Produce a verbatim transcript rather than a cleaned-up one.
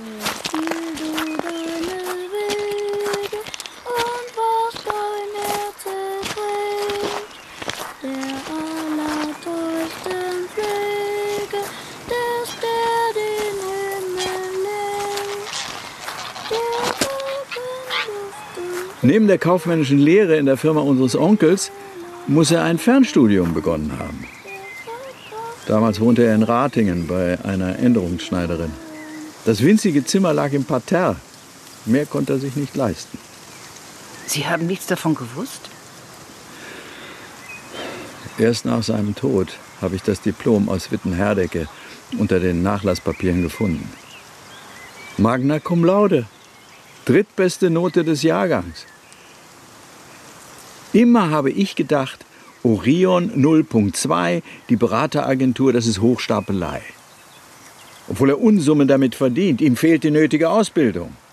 Neben der kaufmännischen Lehre in der Firma unseres Onkels muss er ein Fernstudium begonnen haben. Damals wohnte er in Ratingen bei einer Änderungsschneiderin. Das winzige Zimmer lag im Parterre. Mehr konnte er sich nicht leisten. Sie haben nichts davon gewusst? Erst nach seinem Tod habe ich das Diplom aus Wittenherdecke unter den Nachlasspapieren gefunden. Magna cum laude. Drittbeste Note des Jahrgangs. Immer habe ich gedacht, Orion null Punkt zwei, die Berateragentur, das ist Hochstapelei. Obwohl er Unsummen damit verdient, ihm fehlt die nötige Ausbildung.